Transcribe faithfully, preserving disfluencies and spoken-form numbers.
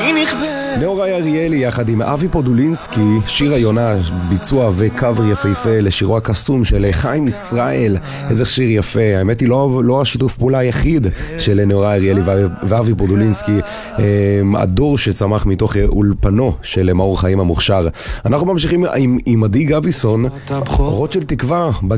נאורי אריאלי יחד עם אבי פודולינסקי, שיר היונה, ביצוע וקאבר יפהפה לשירו הקסום של חיים ישראל. איזה שיר יפה. האמת היא לא, לא השיתוף פעולה היחיד של נאורי אריאלי ואבי פודולינסקי, הדור שצמח מתוך אולפנו של מאור חיים המוכשר. אנחנו ממשיכים עם, עם עדי גביסון, רוט של תקווה.